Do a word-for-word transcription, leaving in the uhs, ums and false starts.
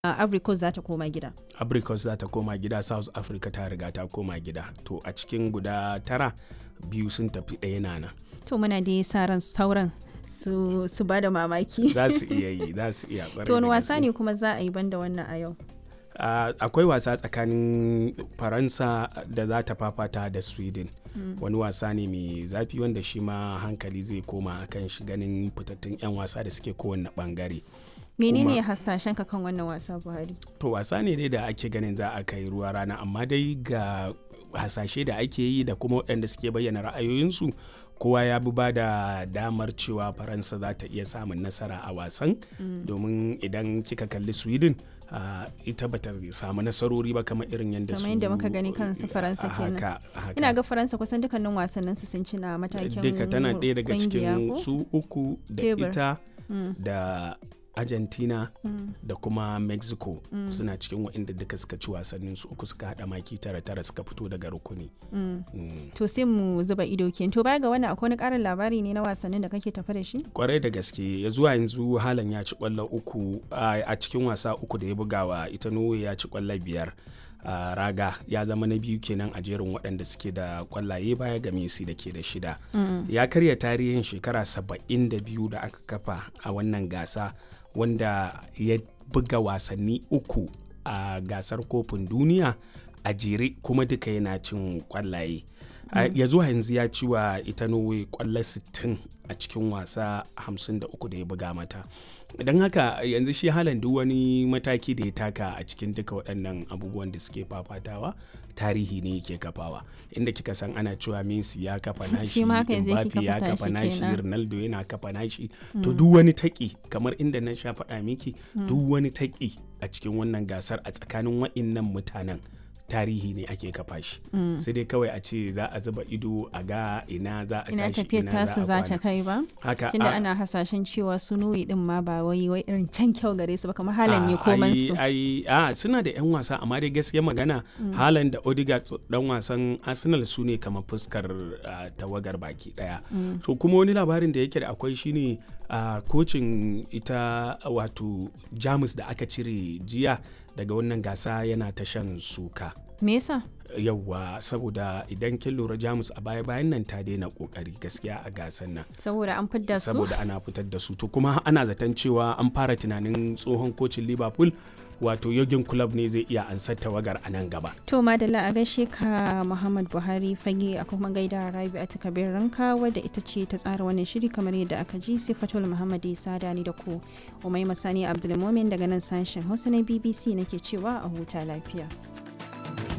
Abrikos za ta koma gida. Abrikos za ta koma gida, South Africa ta riga ta koma gida. To a cikin guda tara biyu sun tafi, ɗaya na nan. To muna da sa ran sauran su, su ba da mamaki. Za su iya yi, za su iya. To wani wasa ne kuma za a yi banda wannan a yau? Uh, akwai wasa tsakanin Faransa da za ta fafata da Sweden. Mm. Wani wasa ne mai zafi wanda shi ma hankali zai koma akan shi, ganin fitattun 'yan wasa da suke kowane bangare. Menene hasashen ka kan wannan wasa, Buhari? To wasa ne dai da ake ganin za a kai ruwa rana, amma dai ga hasashe da ake yi da kuma waɗanda suke bayyana ra'ayoyinsu, kowa ya bi ba da damar cewa Faransa za ta iya samun nasara a wasan. Mm. Domin idan kika kalli Sweden, uh, ita ba ta samu nasarori ba kamar irin yadda su, kamar yadda muka gani kansu Faransa kenan. Ina ga Faransa kusan dukkanin wasannin su sun ci na matakin duka, tana ɗaya daga cikin ko? su uku da Tebur. ita Mm. da Argentina Mm. da kuma Mexico. Mm. Suna cikin waɗanda duka suka ci wasannin su uku, suka haɗa maki tara tara, suka fito daga rukuni. Mm. Mm. To sai mu zuba ido kenan. To baya ga wannan akwai wani ƙarin labari ne na wasannin da kake tafa da shi? Kwarai da gaske, ya zuwa yanzu Haaland ya ci kwallo uku a a cikin wasa uku da ya bugawa ita Norway, ya ci kwallo biyar. Uh, raga ya zama na biyu kenan a jerin waɗanda suke da kwallaye baya ga Messi da ke da shida. Mm. Ya karya tarihin shekara saba'in da biyu da aka kafa a wannan gasa, wanda ya buga wasanni uku a gasar kofin duniya a jere kuma duka yana cin kwallaye. Mm. Uh, ya zuwa yanzu ya ci wa ita Norway kwallo sittin a cikin wasa hamsin da uku da ya buga mata. Don haka yanzu shi Haaland duk wani mataki da ya taka a cikin duka waɗannan abubuwan da suke fafatawa, tarihi ne yake kafawa. Inda kika san ana cewa Messi ya kafa nashi, Mbappe ya kafa nashi, Ronaldo yana kafa nashi. Mm. To duk wani taki, kamar inda na sha faɗa miki, mm. duk wani taki a cikin wannan gasar a tsakanin waɗannan mutanen, tarihi ne ake kafa shi. Mm. Sai dai kawai a ce za a zuba ido a ga ina za a tashi, ina tasu za ta kai ba. Haka, tunda ana hasashen cewa su Norway din ma ba wai wai irin can kyau gare su ba, kamar Haaland ne koman su. Ai a suna da 'yan wasa, amma dai gaskiya magana, mm. Haaland da Odegaard dan wasan Arsenal su ne kamar fuskar uh, tawagar baki daya. Mm. So kuma wani labarin da yake da akwai shine uh, kocin ita wato Jamus da aka cire jiya daga wannan gasa yana ta shan suka. Me yasa? Yawwa, saboda idan kin lura Jamus a baya bayan nan ta daina kokari gaskiya a gasan nan. Saboda an fitar da su? Saboda ana fitar da su. To kuma ana zaton cewa an fara tunanin tsohon kocin Liverpool wato Jurgen Klopp ne zai iya ansar tawagar a nan gaba. To madalla, a gaishe ka Muhammad Buhari fage, a kuma gaida Rabi'atu Kabir Ranka wadda ita ce ta tsara wannan shiri kamar yadda aka ji. Sifatul Muhammad Isa Dani da ku Umaima Sani Abdulmumin daga nan sashen Hausa na B B C nake cewa a huta lafiya.